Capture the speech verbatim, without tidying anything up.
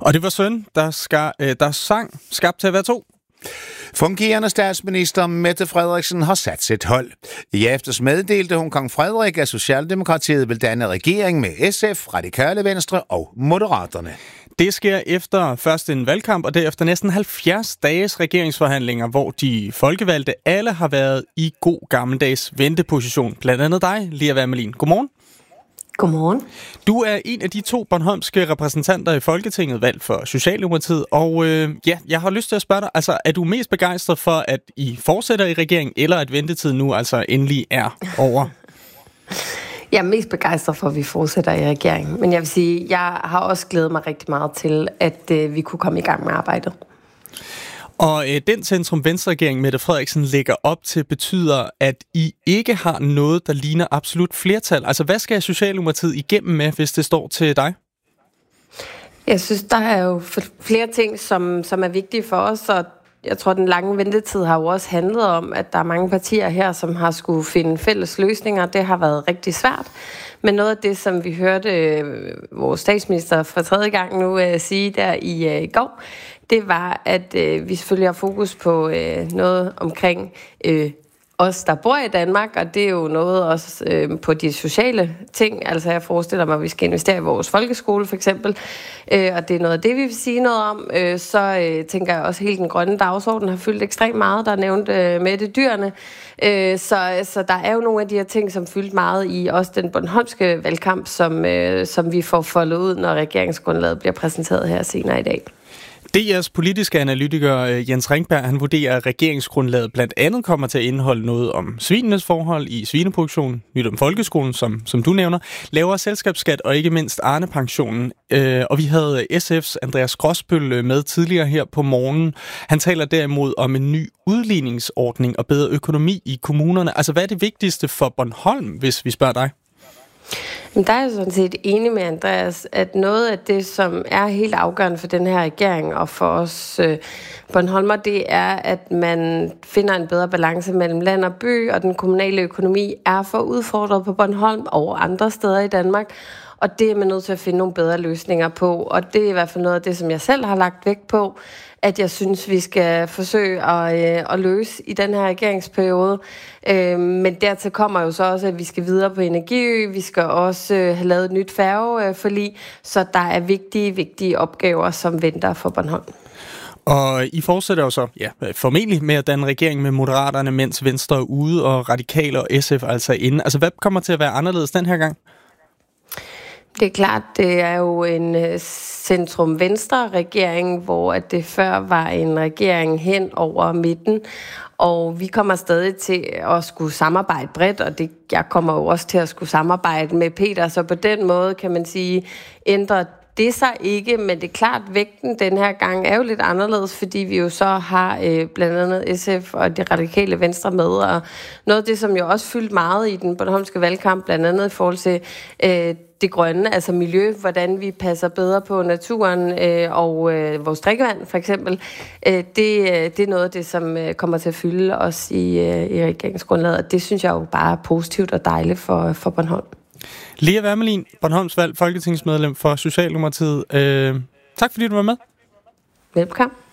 Og det var søn, der, ska, øh, der sang Skabt til at være to. Fungerende statsminister Mette Frederiksen har sat sit hold. I aftes meddelte hun kong Frederik, at Socialdemokratiet vil danne regering med S F, Radikale Venstre og Moderaterne. Det sker efter først en valgkamp, og derefter næsten halvfjerds dages regeringsforhandlinger, hvor de folkevalgte alle har været i god gammeldags venteposition. Blandt andet dig, Lea Wermelin. Godmorgen. Godmorgen. Du er en af de to bornholmske repræsentanter i Folketinget, valgt for Socialdemokratiet, og øh, ja, jeg har lyst til at spørge dig, altså er du mest begejstret for, at I fortsætter i regeringen, eller at ventetiden nu altså endelig er over? Jeg er mest begejstret for, at vi fortsætter i regeringen, men jeg vil sige, jeg har også glædet mig rigtig meget til, at øh, vi kunne komme i gang med arbejdet. Og øh, den centrum-venstre-regering, Mette Frederiksen lægger op til, betyder, at I ikke har noget, der ligner absolut flertal. Altså, hvad skal Socialdemokratiet igennem med, hvis det står til dig? Jeg synes, der er jo flere ting, som, som er vigtige for os, og jeg tror, den lange ventetid har jo også handlet om, at der er mange partier her, som har skulle finde fælles løsninger. Det har været rigtig svært. Men noget af det, som vi hørte øh, vores statsminister for tredje gang nu øh, sige der i, øh, i går, det var, at øh, vi selvfølgelig har fokus på øh, noget omkring øh, os, der bor i Danmark, og det er jo noget også øh, på de sociale ting. Altså jeg forestiller mig, at vi skal investere i vores folkeskole for eksempel, øh, og det er noget af det, vi vil sige noget om. Øh, så øh, tænker jeg også, at hele den grønne dagsorden har fyldt ekstremt meget. Der er nævnt øh, med det dyrene. Øh, så, så der er jo nogle af de her ting, som fyldt meget i også den bornholmske valgkamp, som, øh, som vi får foldet ud, når regeringsgrundlaget bliver præsenteret her senere i dag. D R's politiske analytiker Jens Ringberg, han vurderer, at regeringsgrundlaget blandt andet kommer til at indeholde noget om svinenes forhold i svineproduktionen, nyt om folkeskolen, som, som du nævner, lavere selskabsskat og ikke mindst Arne-pensionen. Øh, og vi havde S F's Andreas Gråsbøl med tidligere her på morgenen. Han taler derimod om en ny udligningsordning og bedre økonomi i kommunerne. Altså, hvad er det vigtigste for Bornholm, hvis vi spørger dig? Men der er jeg sådan set enig med Andreas, at noget af det, som er helt afgørende for den her regering og for os øh, Bornholmer, det er, at man finder en bedre balance mellem land og by, og den kommunale økonomi er for udfordret på Bornholm og andre steder i Danmark. Og det er man nødt til at finde nogle bedre løsninger på, og det er i hvert fald noget af det, som jeg selv har lagt vægt på, at jeg synes, vi skal forsøge at, øh, at løse i den her regeringsperiode. Øh, men dertil kommer jo så også, at vi skal videre på Energiø, vi skal også øh, have lavet et nyt færgeforlig, så der er vigtige, vigtige opgaver, som venter for Bornholm. Og I fortsætter jo så ja, formentlig med at danne regering med Moderaterne, mens Venstre er ude, og Radikale og S F altså inde. Altså, hvad kommer til at være anderledes den her gang? Det er klart, det er jo en centrum-venstre-regering, hvor at det før var en regering hen over midten, og vi kommer stadig til at skulle samarbejde bredt, og det, jeg kommer jo også til at skulle samarbejde med Peter, så på den måde kan man sige, ændrer det sig ikke, men det er klart, at vægten den her gang er jo lidt anderledes, fordi vi jo så har øh, blandt andet S F og det radikale Venstre med, og noget af det, som jo også fyldt meget i den bornholmske valgkamp, blandt andet i forhold til øh, det grønne, altså miljø, hvordan vi passer bedre på naturen øh, og øh, vores drikkevand for eksempel, øh, det, det er noget af det, som øh, kommer til at fylde os i, øh, i regeringsgrundlaget, og det synes jeg jo bare er positivt og dejligt for, for Bornholm. Lea Wermelin, Bornholms valg, folketingsmedlem for Socialdemokratiet. Øh, tak fordi du var med. Velbekomme.